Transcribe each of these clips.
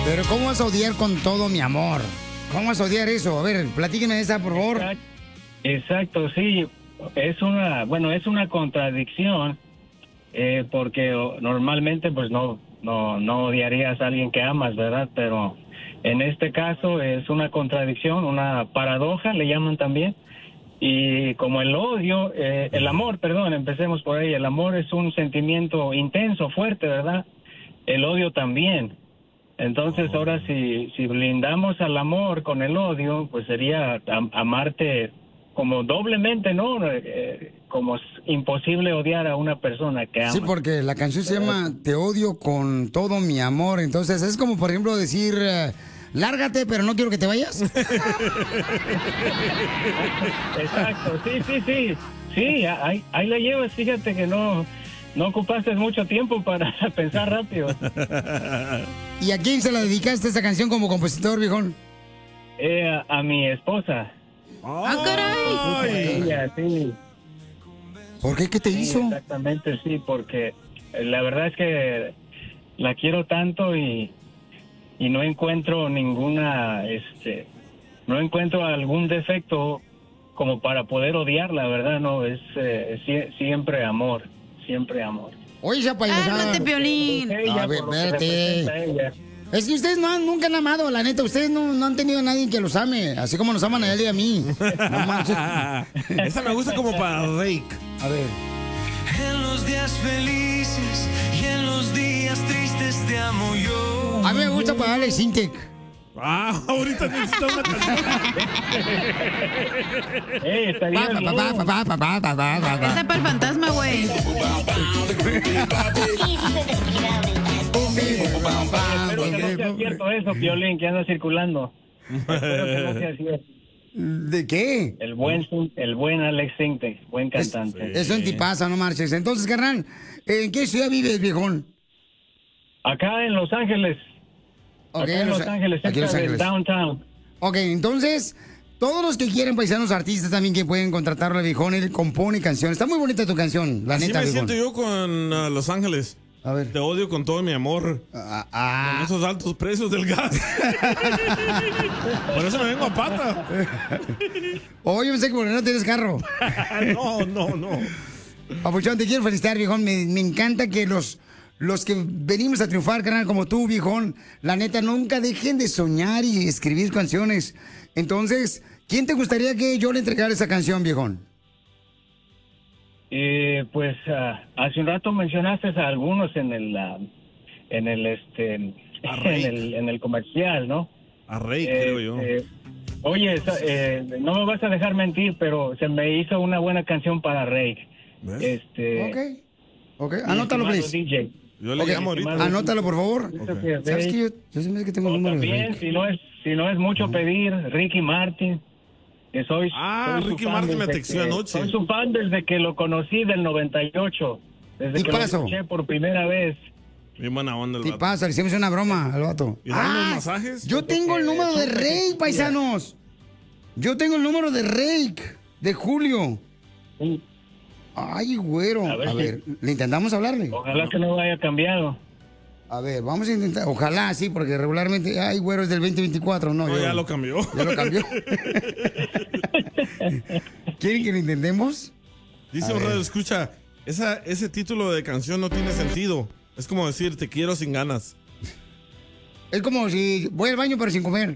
Pero ¿cómo vas a odiar con todo mi amor? ¿Cómo vas a odiar eso? A ver, platíqueme esa, por favor. Exacto, sí. Es una contradicción, porque normalmente pues no odiarías a alguien que amas, ¿verdad? Pero en este caso es una contradicción, una paradoja, le llaman también. Y como el odio, el amor, perdón, empecemos por ahí. El amor es un sentimiento intenso, fuerte, ¿verdad? El odio también. Entonces ahora si blindamos al amor con el odio, pues sería amarte como doblemente, ¿no? Como es imposible odiar a una persona que ama. Sí, porque la canción se llama Te odio con todo mi amor. Entonces es como, por ejemplo, decir, lárgate, pero no quiero que te vayas. Exacto, sí. Sí, ahí la llevas, fíjate que no ocupaste mucho tiempo para pensar rápido. ¿Y a quién se la dedicaste esta canción como compositor, viejón? A mi esposa. ¡Ah, caray! Ella, sí. ¿Por qué? ¿Qué te hizo? Exactamente, sí, porque la verdad es que la quiero tanto y no encuentro no encuentro algún defecto como para poder odiarla, ¿verdad? No, es siempre amor. Oye, esa payasada. ¡Cálmate, Piolín! A ver, espérate. Es que ustedes nunca han amado, la neta. Ustedes no han tenido a nadie que los ame, así como nos aman a él y a mí. No manches. Esa me gusta como para Rake. A ver. En los días felices y en los días tristes te amo yo. A mí me gusta para darle Sintec. Ahorita necesito una canción. Estaría bien. Ese es para el fantasma, güey. Espero que no sea cierto eso, Piolín, que anda circulando. Espero que no sea cierto. ¿De qué? El buen Alex Sintek, buen cantante. Es un tipazo, no marches. Entonces, carnal, ¿en qué ciudad vives, viejón? Acá en Los Ángeles. Okay, Acá en Los Ángeles, aquí en Los cerca del Ángeles. downtown. Ok, entonces, todos los que quieren paisanos artistas también que pueden contratarlo a viejón, él compone canciones. Está muy bonita tu canción, la Así neta, me viejón. siento yo con Los Ángeles. A ver. Te odio con todo mi amor. Con esos altos precios del gas. Por eso me vengo a pata. Oye, pensé que porque no tienes carro. No. Papuchón, te quiero felicitar, viejón. Me encanta que los que venimos a triunfar, carnal, como tú, viejón, la neta, nunca dejen de soñar y escribir canciones. Entonces, ¿quién te gustaría que yo le entregara esa canción, viejón? Pues hace un rato mencionaste a algunos en el comercial, ¿no? A Rey, creo yo. Oye, no me vas a dejar mentir, pero se me hizo una buena canción para Rey. Ok, anótalo, please. DJ. Yo le llamo ahorita. Anótalo, por favor. Okay. ¿Sabes que yo se me hace que tengo el número de También, Rick? si no es mucho pedir, Ricky Martin. Que soy su Ricky fan Martin me desde texteó anoche. Soy su fan desde que lo conocí del 98. Desde que lo escuché por primera vez. Bien buena onda el ¿Qué vato. pasa? Le hicimos una broma al vato. ¿Y dan los masajes? Yo tengo el número de Rey, paisanos. Yo tengo el número de Rey, de Julio. Ay, güero. A ver, ¿le intentamos hablarle? Ojalá que no haya cambiado. A ver, vamos a intentar. Ojalá, sí, porque regularmente, ay, güero, es del 2024. No, ya lo cambió. Ya lo cambió. ¿Quieren que lo intentemos? Dice un radio, escucha, ese título de canción no tiene sentido. Es como decir, te quiero sin ganas. Es como si voy al baño pero sin comer.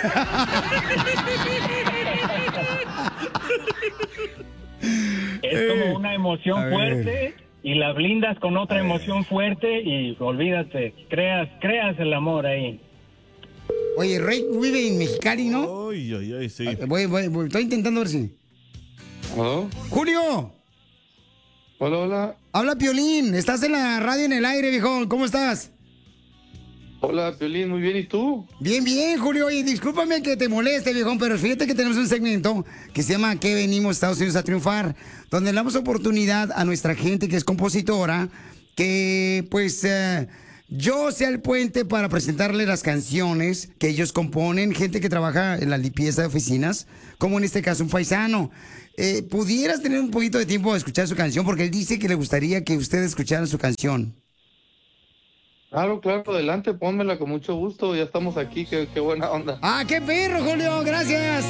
Es como una emoción fuerte y la blindas con otra emoción fuerte y olvídate, creas el amor ahí. Oye, Rey vive en Mexicali, ¿no? Ay, sí. Estoy intentando ver si. ¿Aló? ¡Julio! Hola. Habla Piolín, estás en la radio en el aire, viejón. ¿Cómo estás? Hola, Piolín, muy bien, ¿y tú? Bien, Julio. Oye, discúlpame que te moleste, viejón, pero fíjate que tenemos un segmento que se llama ¿Qué venimos Estados Unidos a triunfar? Donde le damos oportunidad a nuestra gente que es compositora, que pues yo sea el puente para presentarle las canciones que ellos componen, gente que trabaja en la limpieza de oficinas, como en este caso un paisano. ¿Pudieras tener un poquito de tiempo a escuchar su canción? Porque él dice que le gustaría que ustedes escucharan su canción. Claro, claro, adelante, pónmela con mucho gusto. Ya estamos aquí, qué buena onda. ¡Ah, qué perro, Julio! ¡Gracias!